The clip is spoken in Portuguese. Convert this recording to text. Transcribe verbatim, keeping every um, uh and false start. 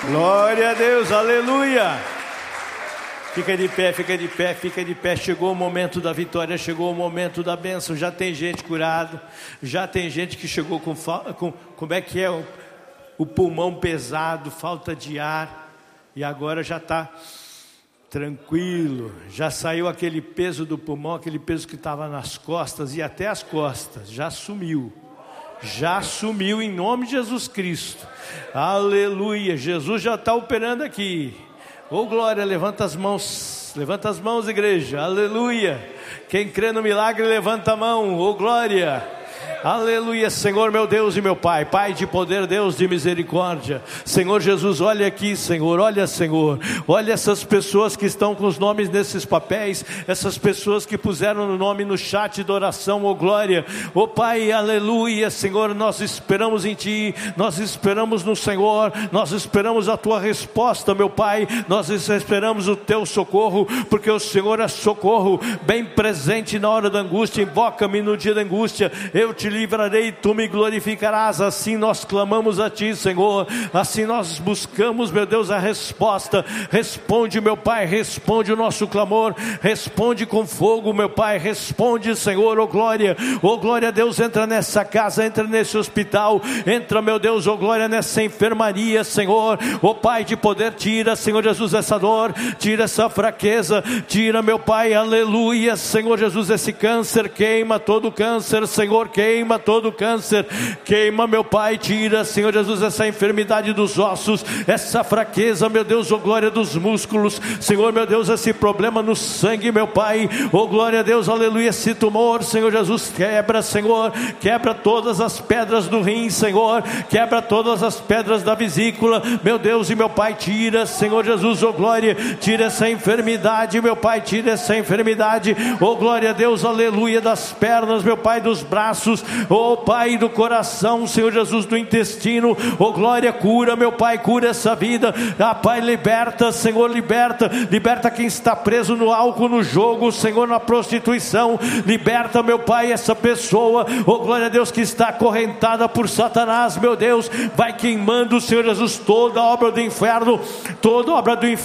Glória a Deus, aleluia. Fica de pé, fica de pé, fica de pé. Chegou o momento da vitória, chegou o momento da bênção. Já tem gente curado, já tem gente que chegou com, com como é que é, o, o pulmão pesado, falta de ar, e agora já está tranquilo, já saiu aquele peso do pulmão, aquele peso que estava nas costas, e até as costas, já sumiu. Já sumiu em nome de Jesus Cristo. Aleluia, Jesus já está operando aqui. Ô glória, levanta as mãos, levanta as mãos, igreja, aleluia. Quem crê no milagre, levanta a mão, ô glória. Aleluia, Senhor meu Deus e meu Pai, Pai de poder, Deus de misericórdia. Senhor Jesus, olha aqui, Senhor, olha, Senhor, olha essas pessoas que estão com os nomes nesses papéis, essas pessoas que puseram o nome no chat de oração, ô glória, ô Pai, aleluia, Senhor, nós esperamos em Ti, nós esperamos no Senhor, nós esperamos a Tua resposta, meu Pai, nós esperamos o Teu socorro, porque o Senhor é socorro, bem presente na hora da angústia. Invoca-me no dia da angústia, eu te livrarei, tu me glorificarás. Assim nós clamamos a Ti, Senhor, assim nós buscamos, meu Deus, a resposta. Responde, meu Pai, responde o nosso clamor, responde com fogo, meu Pai, responde, Senhor, oh glória, oh glória a Deus, entra nessa casa, entra nesse hospital, entra, meu Deus, oh glória, nessa enfermaria, Senhor, oh Pai de poder, tira, Senhor Jesus, essa dor, tira essa fraqueza, tira, meu Pai, aleluia, Senhor Jesus, esse câncer, queima todo câncer, Senhor, queima todo câncer, queima, meu Pai, tira, Senhor Jesus, essa enfermidade dos ossos, essa fraqueza, meu Deus, oh glória, dos músculos, Senhor, meu Deus, esse problema no sangue, meu Pai, oh glória a Deus, aleluia, esse tumor, Senhor Jesus, quebra, Senhor, quebra todas as pedras do rim, Senhor, quebra todas as pedras da vesícula, meu Deus e meu Pai, tira, Senhor Jesus, oh glória, tira essa enfermidade, meu Pai, tira essa enfermidade, oh glória a Deus, aleluia, das pernas, meu Pai, dos braços, oh Pai, do coração, Senhor Jesus, do intestino, oh glória, cura, meu Pai, cura essa vida, ah Pai, liberta, Senhor, liberta, liberta quem está preso no álcool, no jogo, Senhor, na prostituição, liberta, meu Pai, essa pessoa, oh glória a Deus, que está acorrentada por Satanás, meu Deus, vai queimando, Senhor Jesus, toda obra do inferno, toda obra do inferno,